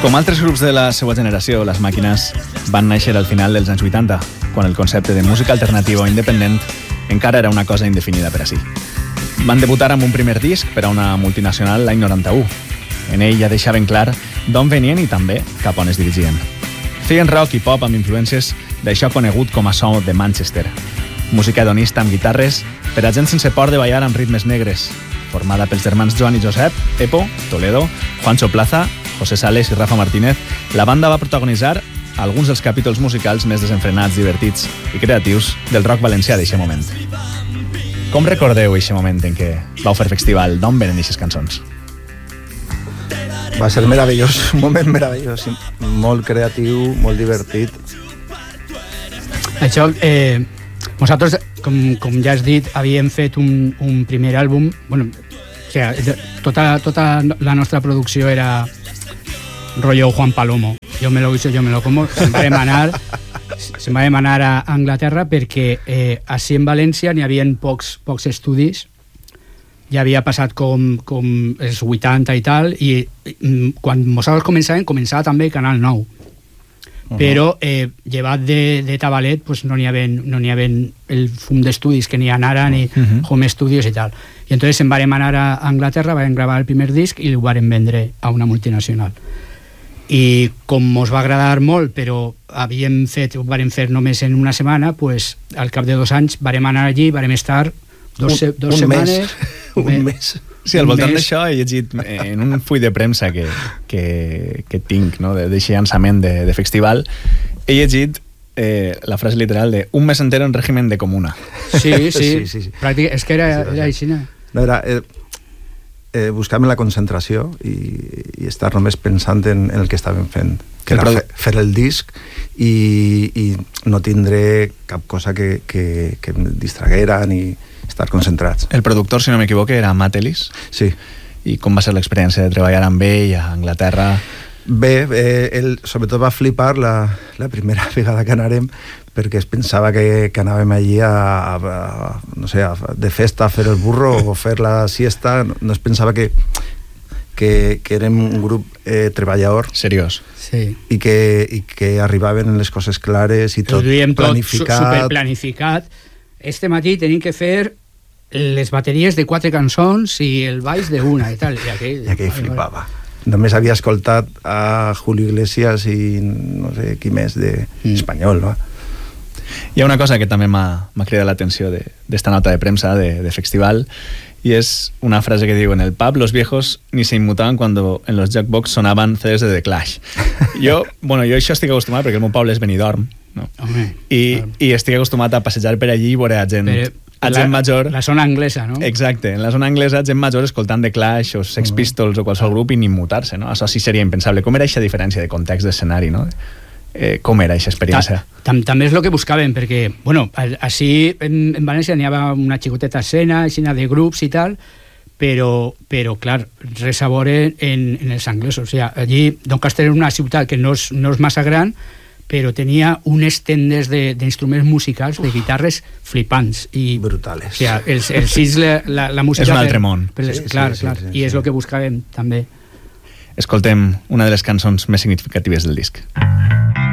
Com altres grups de la seva generació, les Màquines van néixer al final dels anys 80, quan el concepte de música alternativa o independent encara era una cosa indefinida per a si. Van debutar amb un primer disc per a una multinacional l'any 91. En ell ja deixaven clar d'on venien i també cap on es dirigien. Feien rock i pop amb influències d'això conegut com a so de Manchester. Música hedonista amb guitarres per a gent sense por de ballar amb ritmes negres, formada pels germans Joan i Josep, Epo, Toledo, Juancho Plaza, José Sales i Rafa Martínez. La banda va protagonitzar alguns dels capítols musicals més desenfrenats, divertits i creatius del rock valencià d'eixe moment. Com recordeu eixe moment en què vau fer festival? D'on venen eixes cançons? Va ser meravellós, un moment meravellós, molt creatiu, molt divertit. Això, nosaltres, com ja has dit, havíem fet un primer àlbum, bueno, o sea, tota la nostra producció era rollo Juan Palomo. Yo me lo guiso, yo me lo como. Se'n va demanar a Anglaterra perquè així en València n'hi havia pocs estudis. Ja havia passat com els 80 i tal, i quan nosaltres començava també Canal 9. Però llevat de Tabalet pues no n'hi havia el fum d'estudis que n'hi ha ara, ni home studios i tal. I entonces se'n vam anar a Anglaterra, vam gravar el primer disc i ho vam vendre a una multinacional. I com ens va agradar molt, però ho vam fer només en una setmana, pues, al cap de 2 anys vam anar allí, vam estar dos setmanes. Un mes. Sí, al voltant d'això he llegit en un full de premsa que tinc, no, d'aquest llançament de festival, he llegit la frase literal de un mes entero en régimen de comuna. Sí. Pràcticament, és que era així. No, era buscar-me la concentració i estar només pensant en el que estàvem fent, que era fer el disc i no tindré cap cosa que em distraguera ni estar concentrats. El productor, si no m'equivoque, era Matt Ellis. Sí. I com va ser l'experiència de treballar amb ell a Anglaterra? Bé, ell sobretot va flipar la primera vegada que anàrem, perquè es pensava que anàvem allí no sé, de festa a fer el burro o fer la siesta. No es pensava que érem un grup treballador. Seriós. Sí. I que arribaven les coses clares i tot planificat. Tot superplanificat. Este matí tenim que fer les bateries de 4 cançons i el baix d'una i tal. I aquell flipava. Només havia escoltat a Julio Iglesias i no sé qui més d'espanyol, no? Hi ha una cosa que també m'ha cridat l'atenció d'esta nota de premsa de festival, y es una frase que digo: en el pub los viejos ni se inmutaban cuando en los jackbox sonaban CDs de The Clash. Jo això estic acostumat perquè el meu poble és Benidorm, no? I estic acostumat a passejar per allí i veure a gent major. La zona anglesa, no? Exacte, en la zona anglesa, gent major escoltant The Clash o Sex Pistols o qualsevol grup i ni immutar-se, no? Això sí seria impensable. Com era aquesta diferència de context d'escenari, no? Com era aquesta experiència? També és el que buscàvem, perquè, bueno, així en València n'hi havia una xicoteta escena, així de grups i tal, però clar, res a veure en els anglesos. O sigui, allí Doncaster era una ciutat que no és massa gran, però tenia unes tendes d'instruments musicals, de guitarres flipants. I, brutales. O sigui, els sis, la música... És un altre món. Clar, i és el que buscàvem també. Escoltem una de les cançons més significatives del disc.